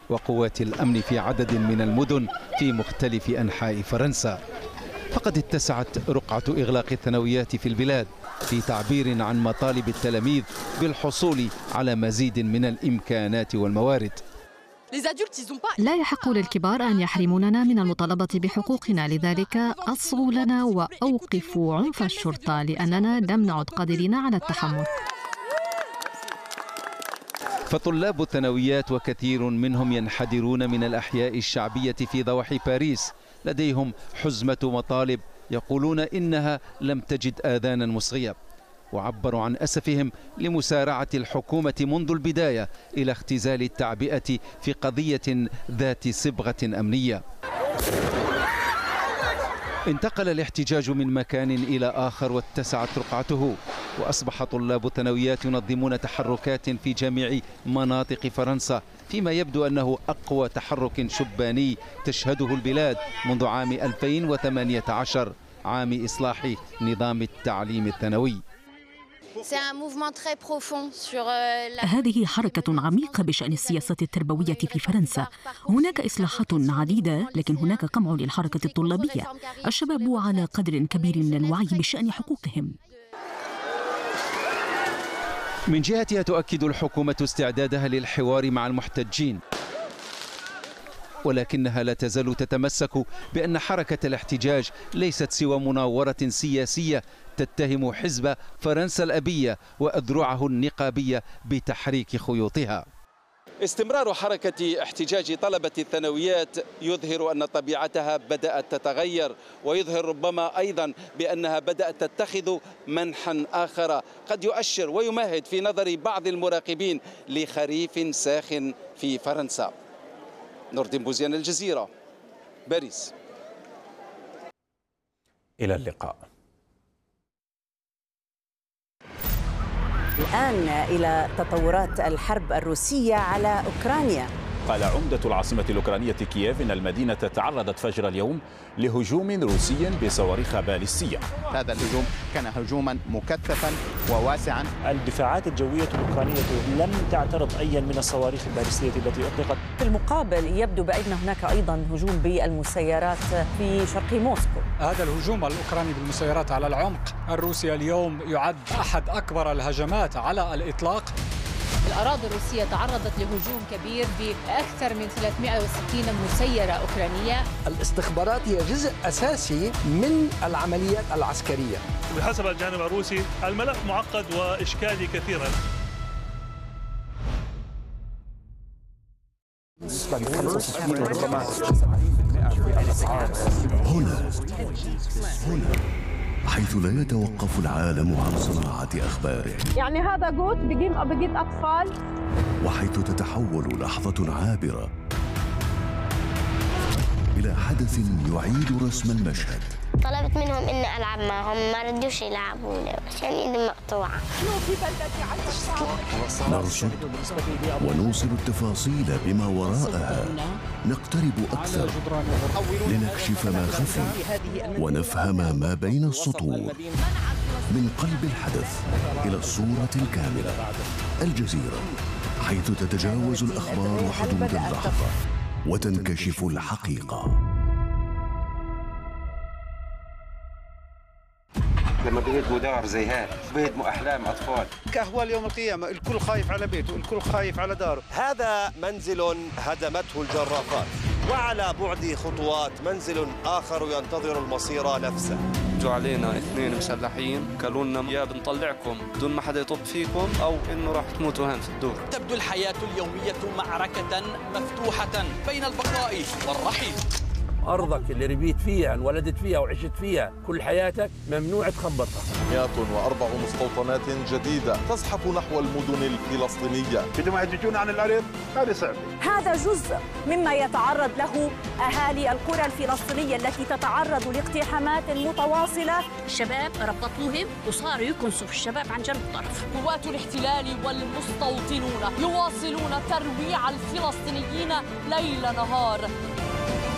وقوات الأمن في عدد من المدن في مختلف أنحاء فرنسا. فقد اتسعت رقعة إغلاق الثانويات في البلاد في تعبير عن مطالب التلاميذ بالحصول على مزيد من الإمكانات والموارد. لا يحق للكبار أن يحرموننا من المطالبة بحقوقنا، لذلك أصغوا لنا وأوقفوا عنف الشرطة لأننا لم نعد قادرين على التحمل. فطلاب الثانويات وكثير منهم ينحدرون من الأحياء الشعبية في ضواحي باريس لديهم حزمة مطالب يقولون إنها لم تجد آذانا مصغية، وعبروا عن أسفهم لمسارعة الحكومة منذ البداية إلى اختزال التعبئة في قضية ذات صبغة أمنية. انتقل الاحتجاج من مكان إلى آخر واتسعت رقعته، وأصبح طلاب الثانويات ينظمون تحركات في جميع مناطق فرنسا، فيما يبدو أنه أقوى تحرك شباني تشهده البلاد منذ عام 2018، عام إصلاح نظام التعليم الثانوي. هذه حركة عميقة بشأن السياسة التربوية في فرنسا. هناك إصلاحات عديدة، لكن هناك قمع للحركة الطلابية. الشباب على قدر كبير من الوعي بشأن حقوقهم. من جهتها تؤكد الحكومة استعدادها للحوار مع المحتجين، ولكنها لا تزال تتمسك بأن حركة الاحتجاج ليست سوى مناورة سياسية تتهم حزب فرنسا الأبية وأذرعه النقابية بتحريك خيوطها. استمرار حركة احتجاج طلبة الثانويات يظهر أن طبيعتها بدأت تتغير، ويظهر ربما أيضا بأنها بدأت تتخذ منحا آخر قد يؤشر ويمهد في نظر بعض المراقبين لخريف ساخن في فرنسا. نور الدين بوزيان، الجزيرة، باريس. إلى اللقاء. الآن إلى تطورات الحرب الروسية على أوكرانيا. قال عمدة العاصمة الأوكرانية كييف إن المدينة تعرضت فجر اليوم لهجوم روسي بصواريخ باليستية. هذا الهجوم كان هجوما مكثفا وواسعا. الدفاعات الجوية الأوكرانية لم تعترض أي من الصواريخ الباليستية التي أطلقت. في المقابل يبدو بأن هناك أيضا هجوم بالمسيرات في شرق موسكو. هذا الهجوم الأوكراني بالمسيرات على العمق الروسي اليوم يعد أحد أكبر الهجمات على الإطلاق. الأراضي الروسية تعرضت لهجوم كبير بأكثر من 360 مسيرة أوكرانية. الاستخبارات هي جزء أساسي من العمليات العسكرية. بحسب الجانب الروسي الملف معقد وإشكالي كثيرا. هنا حيث لا يتوقف العالم عن صناعة أخباره. يعني هذا جوت بجيب أطفال. وحيث تتحول لحظة عابرة إلى حدث يعيد رسم المشهد. طلبت منهم إني ألعب معهم، ما ردوش يلعبوني عشان إيدي مقطوعة. نرصد ونوصل التفاصيل بما وراءها، نقترب أكثر لنكشف ما خفي ونفهم ما بين السطور. من قلب الحدث إلى الصورة الكاملة. الجزيرة، حيث تتجاوز الأخبار حدود اللحظة وتنكشف الحقيقة. لما بيهدموا دار زي هذا بيهدموا أحلام أطفال. كأهوال يوم القيامة، الكل خايف على بيته، الكل خايف على داره. هذا منزل هدمته الجرافات، وعلى بعد خطوات منزل آخر ينتظر المصير نفسه. جو علينا 2 مسلحين قالوا لنا يا بنطلعكم بدون ما حدا يطب فيكم أو إنه راح تموتوا هان في الدور. تبدو الحياة اليومية معركة مفتوحة بين البقاء والرحيل. أرضك اللي ربيت فيها، انولدت فيها وعشت فيها كل حياتك ممنوع تخبطها. 104 مستوطنات جديدة تزحف نحو المدن الفلسطينية. بدهم يهججون عن الأرض، هذا صعب. هذا جزء مما يتعرض له أهالي القرى الفلسطينية التي تتعرض لاقتحامات متواصلة. الشباب ربطوهم وصاروا يكنسوا في الشباب عن جنب الطرف. قوات الاحتلال والمستوطنون يواصلون ترويع الفلسطينيين ليل نهار.